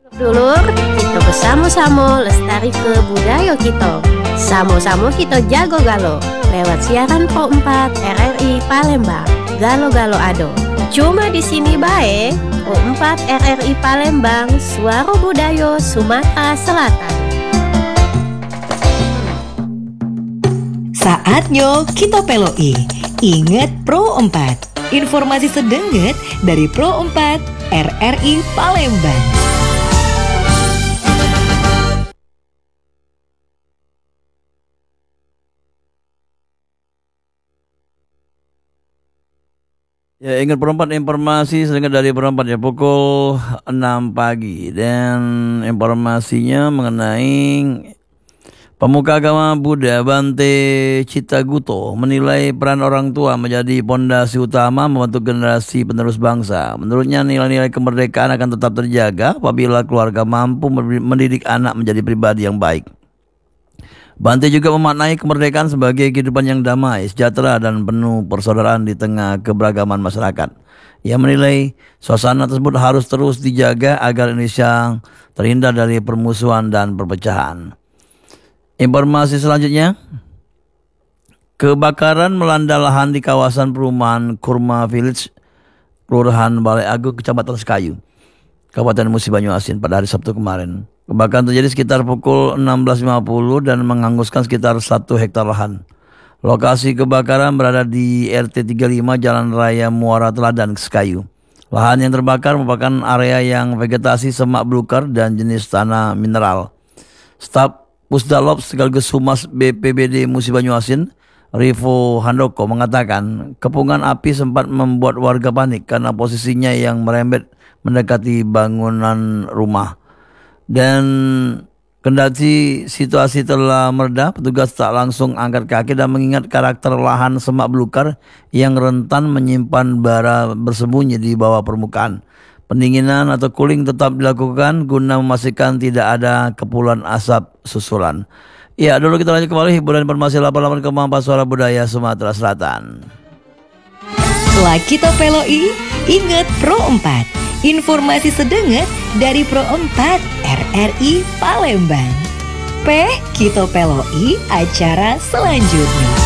Dulur, kita bersama-sama lestari ke budaya kita. Sama-sama kita jago galo lewat siaran Pro 4 RRI Palembang. Galo-galo ado. Cuma di sini bae Pro 4 RRI Palembang, suara budaya Sumatera Selatan. Saatnya kita peloi. Ingat Pro 4. Informasi sedenget dari Pro 4 RRI Palembang. Ya, ingat perempat informasi sedengar dari perempat ya pukul 6 pagi dan informasinya mengenai pemuka agama Buddha Bante Cittaguto menilai peran orang tua menjadi pondasi utama membentuk generasi penerus bangsa. Menurutnya nilai-nilai kemerdekaan akan tetap terjaga apabila keluarga mampu mendidik anak menjadi pribadi yang baik. Bante juga memaknai kemerdekaan sebagai kehidupan yang damai, sejahtera dan penuh persaudaraan di tengah keberagaman masyarakat. Ia menilai suasana tersebut harus terus dijaga agar Indonesia terhindar dari permusuhan dan perpecahan. Informasi selanjutnya, kebakaran melanda lahan di kawasan perumahan Kurma Village, Kelurahan Balai Agung, Kecamatan Sekayu, Kabupaten Musi Banyuasin pada hari Sabtu kemarin. Kebakaran terjadi sekitar pukul 16.50 dan menghanguskan sekitar 1 hektar lahan. Lokasi kebakaran berada di RT 35 Jalan Raya Muara Teladan, Sekayu. Lahan yang terbakar merupakan area yang vegetasi semak belukar dan jenis tanah mineral. Staf Pusdalops sekaligus Humas BPBD Musi Banyuasin, Rivo Handoko, mengatakan kepungan api sempat membuat warga panik karena posisinya yang merembet mendekati bangunan rumah. Dan kendati situasi telah mereda, petugas tak langsung angkat kaki dan mengingat karakter lahan semak belukar yang rentan menyimpan bara bersembunyi di bawah permukaan. Pendinginan atau cooling tetap dilakukan guna memastikan tidak ada kepulan asap susulan. Ya, dulu kita lanjut kembali hiburan informasi 88,4 suara budaya Sumatera Selatan. Setelah kita peloi, ingat Pro 4. Informasi sedenget dari Pro 4 RRI Palembang. Kita peloi acara selanjutnya.